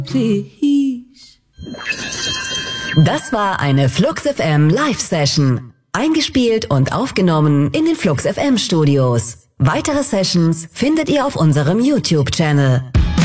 Please. Das war eine Flux FM Live-Session. Eingespielt und aufgenommen in den Flux FM Studios. Weitere Sessions findet ihr auf unserem YouTube-Channel.